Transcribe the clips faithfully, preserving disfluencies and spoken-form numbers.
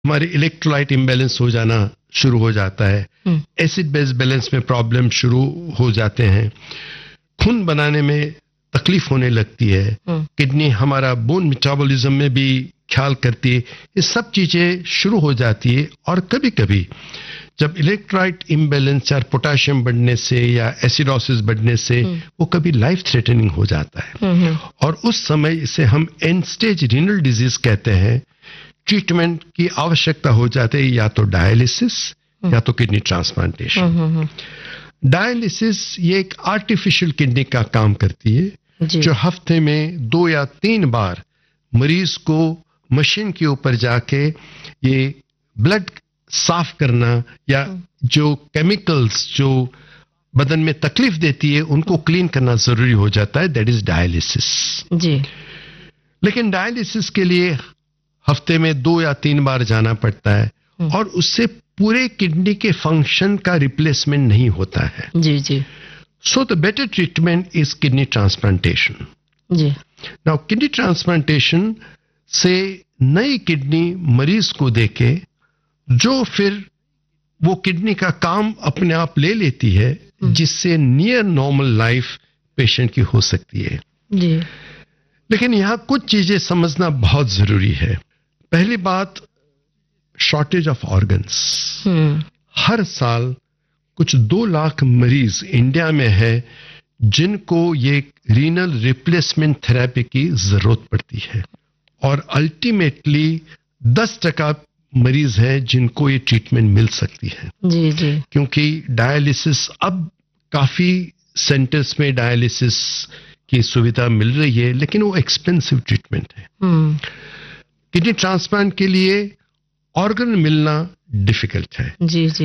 हमारे electrolyte imbalance हो जाना शुरू हो जाता है, एसिड बेस बैलेंस में प्रॉब्लम शुरू हो जाते हैं, खून बनाने में तकलीफ होने लगती है, किडनी हमारा बोन मेटाबॉलिज्म में भी ख्याल करती है, ये सब चीजें शुरू हो जाती है। और कभी कभी जब इलेक्ट्रोलाइट इम्बैलेंस या पोटेशियम बढ़ने से या एसिडोसिस बढ़ने से वो कभी लाइफ थ्रेटनिंग हो जाता है, और उस समय इसे हम एंड स्टेज रीनल डिजीज कहते हैं। ट्रीटमेंट की आवश्यकता हो जाती है, या तो डायलिसिस या तो किडनी ट्रांसप्लांटेशन। डायलिसिस ये एक आर्टिफिशियल किडनी का काम करती है, जो हफ्ते में दो या तीन बार मरीज को मशीन के ऊपर जाके ये ब्लड साफ करना या जो केमिकल्स जो बदन में तकलीफ देती है उनको क्लीन करना जरूरी हो जाता है, दैट इज डायलिसिस जी। लेकिन डायलिसिस के लिए हफ्ते में दो या तीन बार जाना पड़ता है, और उससे पूरे किडनी के फंक्शन का रिप्लेसमेंट नहीं होता है। जी जी। So the better treatment is kidney transplantation. Ji. Now kidney transplantation से नई किडनी मरीज को देके जो फिर वो किडनी का काम अपने आप ले लेती है, जिससे नियर नॉर्मल लाइफ पेशेंट की हो सकती है। जी। लेकिन यहां कुछ चीजें समझना बहुत जरूरी है। पहली बात, शॉर्टेज ऑफ ऑर्गन्स। हर साल कुछ दो लाख मरीज इंडिया में है जिनको ये रीनल रिप्लेसमेंट थेरेपी की जरूरत पड़ती है, और अल्टीमेटली दस टका मरीज है जिनको ये ट्रीटमेंट मिल सकती है। जी जी। क्योंकि डायलिसिस अब काफी सेंटर्स में डायलिसिस की सुविधा मिल रही है, लेकिन वो एक्सपेंसिव ट्रीटमेंट है। किडनी ट्रांसप्लांट के लिए ऑर्गन मिलना डिफिकल्ट है। जी जी।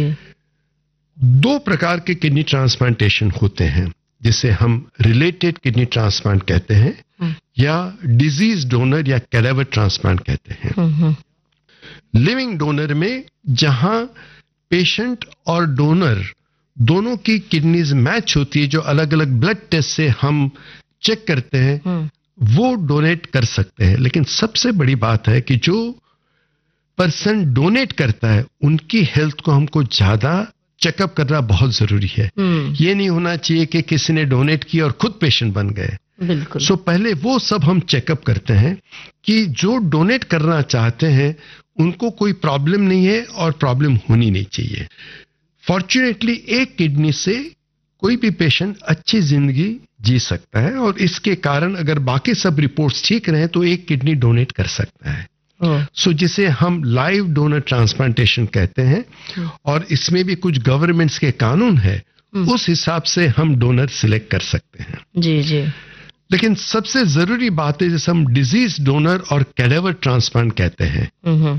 दो प्रकार के किडनी ट्रांसप्लांटेशन होते हैं, जिसे हम रिलेटेड किडनी ट्रांसप्लांट कहते हैं या डिजीज डोनर या कैडेवर ट्रांसप्लांट कहते हैं। लिविंग डोनर में जहां पेशेंट और डोनर दोनों की किडनीज मैच होती है, जो अलग अलग ब्लड टेस्ट से हम चेक करते हैं, वो डोनेट कर सकते हैं। लेकिन सबसे बड़ी बात है कि जो पर्सन डोनेट करता है उनकी हेल्थ को हमको ज्यादा चेकअप करना बहुत जरूरी है। ये नहीं होना चाहिए कि किसी ने डोनेट किया और खुद पेशेंट बन गए। बिल्कुल। सो so, पहले वो सब हम चेकअप करते हैं कि जो डोनेट करना चाहते हैं उनको कोई प्रॉब्लम नहीं है और प्रॉब्लम होनी नहीं चाहिए। फॉर्चुनेटली एक किडनी से कोई भी पेशेंट अच्छी जिंदगी जी सकता है, और इसके कारण अगर बाकी सब रिपोर्ट्स ठीक रहे तो एक किडनी डोनेट कर सकता है। सो so, जिसे हम लाइव डोनर ट्रांसप्लांटेशन कहते हैं, और इसमें भी कुछ गवर्नमेंट्स के कानून है, उस हिसाब से हम डोनर सिलेक्ट कर सकते हैं। जी जी। लेकिन सबसे जरूरी बात है जैसे हम डिजीज डोनर और कैडेवर ट्रांसप्लांट कहते हैं।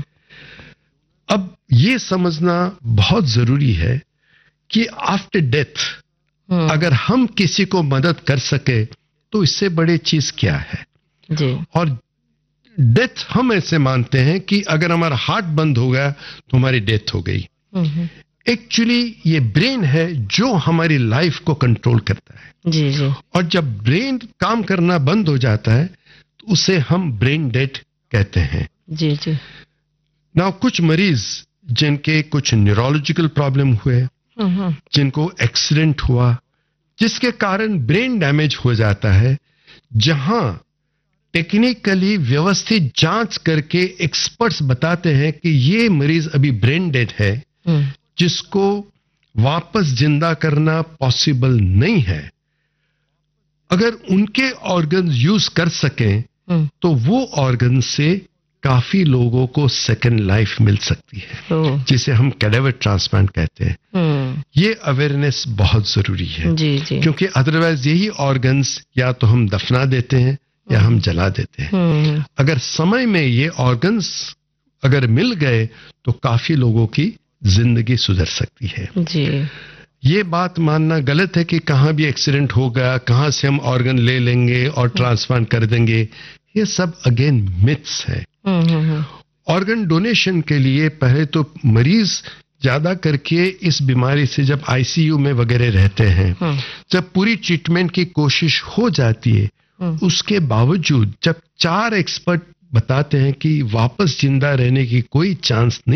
अब ये समझना बहुत जरूरी है कि आफ्टर डेथ अगर हम किसी को मदद कर सके तो इससे बड़ी चीज क्या है। जी। और डेथ हम ऐसे मानते हैं कि अगर हमारा हार्ट बंद हो गया तो हमारी डेथ हो गई। एक्चुअली ये ब्रेन है जो हमारी लाइफ को कंट्रोल करता है। जी जी। और जब ब्रेन काम करना बंद हो जाता है तो उसे हम ब्रेन डेड कहते हैं। जी जी। नाउ कुछ मरीज जिनके कुछ न्यूरोलॉजिकल प्रॉब्लम हुए, जिनको एक्सीडेंट हुआ जिसके कारण ब्रेन डैमेज हो जाता है, जहां टेक्निकली व्यवस्थित जांच करके एक्सपर्ट्स बताते हैं कि ये मरीज अभी ब्रेन डेड है, जिसको वापस जिंदा करना पॉसिबल नहीं है, अगर उनके ऑर्गन यूज कर सकें तो वो ऑर्गन से काफी लोगों को सेकंड लाइफ मिल सकती है, जिसे हम कैडेवर ट्रांसप्लांट कहते हैं। ये अवेयरनेस बहुत जरूरी है। जी जी। क्योंकि अदरवाइज यही ऑर्गन्स या तो हम दफना देते हैं या हम जला देते हैं। अगर समय में ये ऑर्गन्स अगर मिल गए तो काफी लोगों की जिंदगी सुधर सकती है। जी। ये बात मानना गलत है कि कहां भी एक्सीडेंट हो गया, कहां से हम ऑर्गन ले लेंगे और ट्रांसप्लांट कर देंगे, ये सब अगेन मिथ्स है। ऑर्गन डोनेशन के लिए पहले तो मरीज ज्यादा करके इस बीमारी से जब आईसीयू में वगैरह रहते हैं, जब पूरी ट्रीटमेंट की कोशिश हो जाती है, उसके बावजूद जब चार एक्सपर्ट बताते हैं कि वापस जिंदा रहने की कोई चांस नहीं